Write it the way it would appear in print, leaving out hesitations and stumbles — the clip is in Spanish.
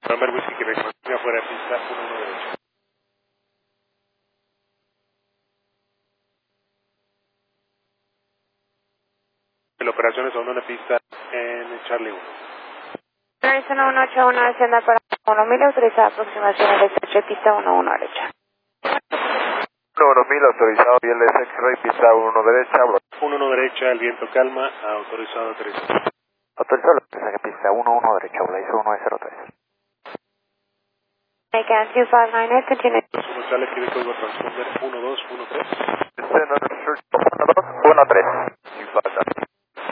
November Whiskey Quebec, mantiene afuera de pista 11 derecha. La operación es a 1 de pista en Charlie 1. Horizon 181 descienda para 1000, autorizada aproximación al estrecho pista 11 derecha. 1000 autorizado, y el X-Ray pista 1 derecha, 1 derecha, el viento calma, autorizado aterrizar. autorizado la pista pista 11 derecha, Blaze 103. Again, 2598, continue. 21 sale, escribe código transponder 1213. Descend under search 1213. 259.